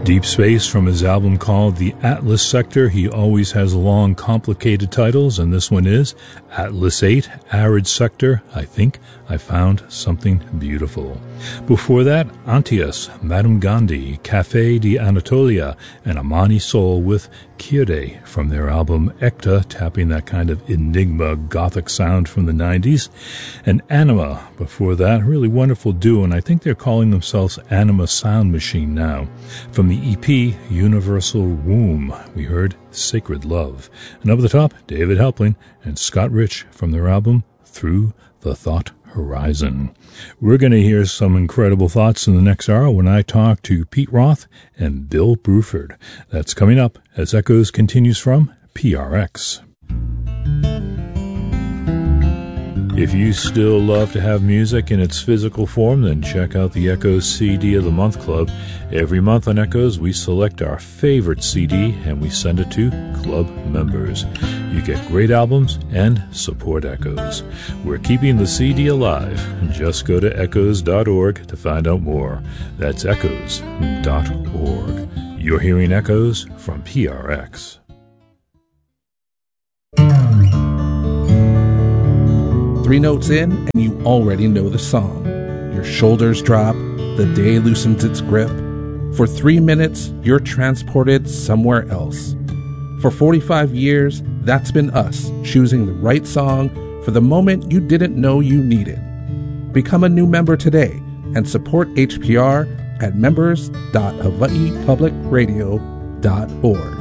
Deep Space from his album called The Atlas Sector. He always has long, complicated titles, and this one is Atlas 8, Arid Sector. I think I found something beautiful. Before that, Antias, Madame Gandhi, Café de Anatolia, and Amani Soul with Kyrie from their album Ekta, tapping that kind of enigma gothic sound from the 90s. And Anima, before that, really wonderful duo, and I think they're calling themselves Anima Sound Machine now. From the EP Universal Womb, we heard Sacred Love. And over the top, David Helpling and Scott Rich from their album Through the Thought Horizon. We're going to hear some incredible thoughts in the next hour when I talk to Pete Roth and Bill Bruford. That's coming up as Echoes continues from PRX. If you still love to have music in its physical form, then check out the Echoes CD of the Month Club. Every month on Echoes, we select our favorite CD and we send it to club members. You get great albums and support Echoes. We're keeping the CD alive. Just go to echoes.org to find out more. That's echoes.org. You're hearing Echoes from PRX. Three notes in, and you already know the song. Your shoulders drop, the day loosens its grip. For 3 minutes, you're transported somewhere else. For 45 years, that's been us choosing the right song for the moment you didn't know you needed. Become a new member today and support HPR at members.hawaiipublicradio.org.